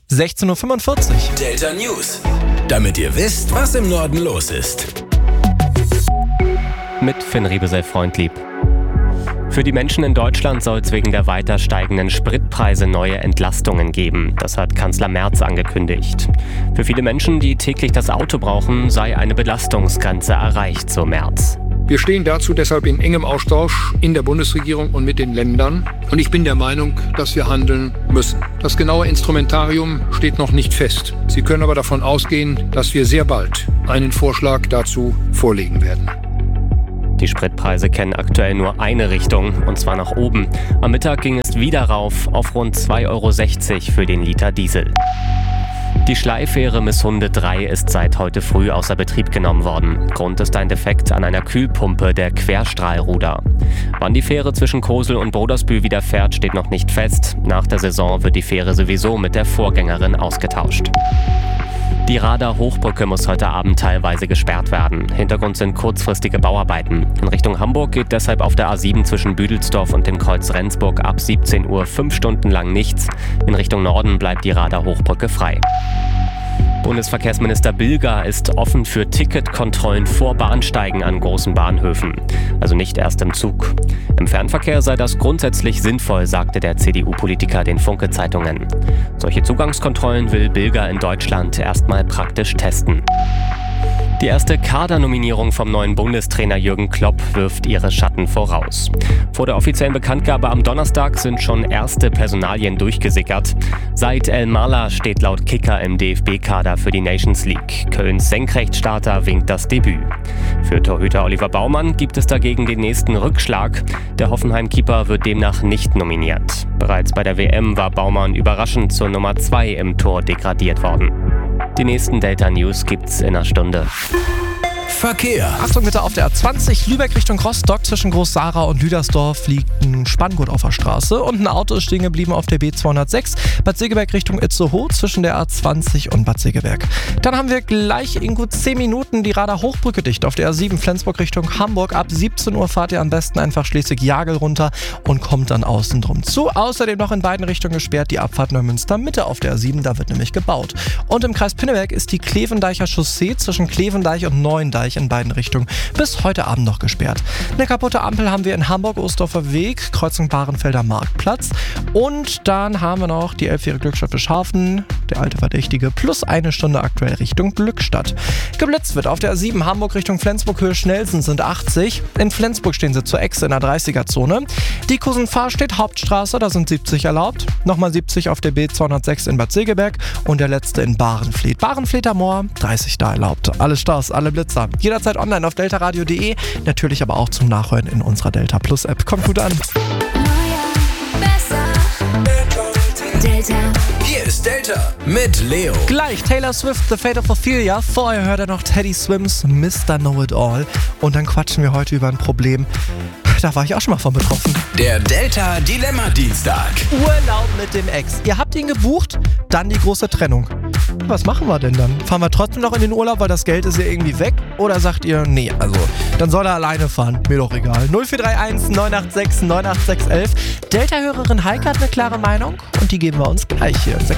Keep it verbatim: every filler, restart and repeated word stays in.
sechzehn Uhr fünfundvierzig. Delta News. Damit ihr wisst, was im Norden los ist. Mit Finn Riebesell-Freundlieb. Für die Menschen in Deutschland soll es wegen der weiter steigenden Spritpreise neue Entlastungen geben. Das hat Kanzler Merz angekündigt. Für viele Menschen, die täglich das Auto brauchen, sei eine Belastungsgrenze erreicht, so Merz. Wir stehen dazu deshalb in engem Austausch in der Bundesregierung und mit den Ländern. Und ich bin der Meinung, dass wir handeln müssen. Das genaue Instrumentarium steht noch nicht fest. Sie können aber davon ausgehen, dass wir sehr bald einen Vorschlag dazu vorlegen werden. Die Spritpreise kennen aktuell nur eine Richtung, und zwar nach oben. Am Mittag ging es wieder rauf auf rund zwei Euro sechzig für den Liter Diesel. Die Schleifähre Misshunde drei ist seit heute früh außer Betrieb genommen worden. Grund ist ein Defekt an einer Kühlpumpe der Querstrahlruder. Wann die Fähre zwischen Kosel und Brodersbühl wieder fährt, steht noch nicht fest. Nach der Saison wird die Fähre sowieso mit der Vorgängerin ausgetauscht. Die Rader Hochbrücke muss heute Abend teilweise gesperrt werden. Hintergrund sind kurzfristige Bauarbeiten. In Richtung Hamburg geht deshalb auf der A sieben zwischen Büdelsdorf und dem Kreuz Rendsburg ab siebzehn Uhr fünf Stunden lang nichts. In Richtung Norden bleibt die Rader Hochbrücke frei. Bundesverkehrsminister Bilger ist offen für Ticketkontrollen vor Bahnsteigen an großen Bahnhöfen. Also nicht erst im Zug. Im Fernverkehr sei das grundsätzlich sinnvoll, sagte der C D U-Politiker den Funke-Zeitungen. Solche Zugangskontrollen will Bilger in Deutschland erstmal praktisch testen. Die erste Kadernominierung vom neuen Bundestrainer Jürgen Klopp wirft ihre Schatten voraus. Vor der offiziellen Bekanntgabe am Donnerstag sind schon erste Personalien durchgesickert. Said El-Mala steht laut Kicker im D F B-Kader für die Nations League. Kölns Senkrechtstarter winkt das Debüt. Für Torhüter Oliver Baumann gibt es dagegen den nächsten Rückschlag. Der Hoffenheim-Keeper wird demnach nicht nominiert. Bereits bei der W M war Baumann überraschend zur Nummer zwei im Tor degradiert worden. Die nächsten Delta News gibt's in einer Stunde. Verkehr. Achtung bitte auf der A zwanzig, Lübeck Richtung Rostock. Zwischen Groß-Sara und Lüdersdorf liegt ein Spanngurt auf der Straße. Und ein Auto ist stehen geblieben auf der B zweihundertsechs. Bad Segeberg Richtung Itzehoe zwischen der A zwanzig und Bad Segeberg. Dann haben wir gleich in gut zehn Minuten die Rader Hochbrücke dicht auf der A sieben Flensburg Richtung Hamburg. Ab siebzehn Uhr fahrt ihr am besten einfach Schleswig-Jagel runter und kommt dann außen drum zu. Außerdem noch in beiden Richtungen gesperrt die Abfahrt Neumünster Mitte auf der A sieben. Da wird nämlich gebaut. Und im Kreis Pinneberg ist die Klevendeicher Chaussee zwischen Klevendeich und Neuendeich in beiden Richtungen bis heute Abend noch gesperrt. Eine kaputte Ampel haben wir in Hamburg-Ostdorfer Weg, Kreuzung Bahrenfelder Marktplatz. Und dann haben wir noch die elfjährige Glückstadt Bischhafen, der alte Verdächtige, plus eine Stunde aktuell Richtung Glückstadt. Geblitzt wird auf der A sieben Hamburg Richtung Flensburg, Höhe Schnellsen sind achtzig. In Flensburg stehen sie zur Echse in der dreißiger-Zone. Die Kusenfahrstedt Hauptstraße, da sind siebzig erlaubt. Nochmal siebzig auf der B zweihundertsechs in Bad Segeberg und der letzte in Bahrenfleet. Bahrenfleeter Moor, dreißig da erlaubt. Alle Stars, alle Blitzer. Jederzeit online auf deltaradio punkt de, natürlich aber auch zum Nachhören in unserer Delta Plus App. Kommt gut an. Neuer, besser, Delta. Hier ist Delta mit Leo. Gleich Taylor Swift, The Fate of Ophelia. Vorher hört er noch Teddy Swims, Mister Know-It-All. Und dann quatschen wir heute über ein Problem. Da war ich auch schon mal von betroffen. Der Delta Dilemma Dienstag. Urlaub mit dem Ex. Ihr habt ihn gebucht, dann die große Trennung. Was machen wir denn dann? Fahren wir trotzdem noch in den Urlaub, weil das Geld ist ja irgendwie weg? Oder sagt ihr, nee, also, dann soll er alleine fahren. Mir doch egal. null vier drei eins neun acht sechs neun acht sechs eins eins. Delta-Hörerin Heike hat eine klare Meinung und die geben wir uns gleich hier.